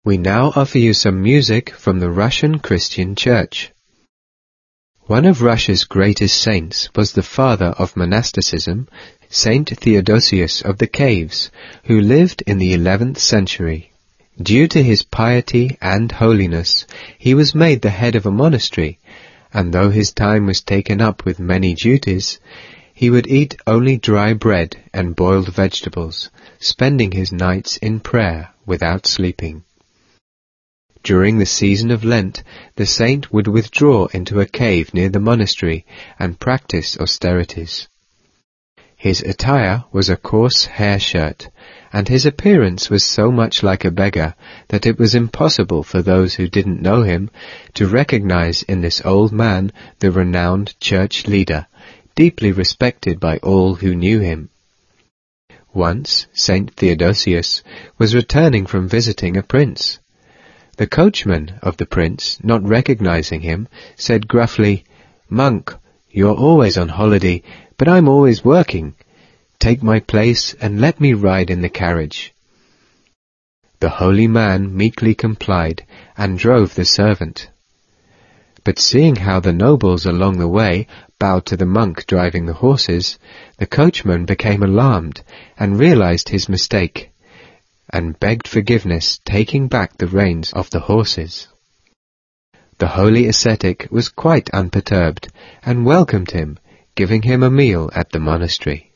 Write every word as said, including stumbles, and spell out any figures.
We now offer you some music from the Russian Christian Church. One of Russia's greatest saints was the father of monasticism, Saint Theodosius of the Caves, who lived in the eleventh century. Due to his piety and holiness, he was made the head of a monastery, and though his time was taken up with many duties, he would eat only dry bread and boiled vegetables, spending his nights in prayer without sleeping. During the season of Lent, the saint would withdraw into a cave near the monastery and practice austerities. His attire was a coarse hair shirt, and his appearance was so much like a beggar that it was impossible for those who didn't know him to recognize in this old man the renowned church leader, deeply respected by all who knew him. Once, Saint Theodosius was returning from visiting a prince. The coachman of the prince, not recognizing him, said gruffly, "Monk, you're always on holiday, but I'm always working. Take my place and let me ride in the carriage." The holy man meekly complied and drove the servant. But seeing how the nobles along the way bowed to the monk driving the horses, the coachman became alarmed and realized his mistake, and begged forgiveness, taking back the reins of the horses. The holy ascetic was quite unperturbed, and welcomed him, giving him a meal at the monastery.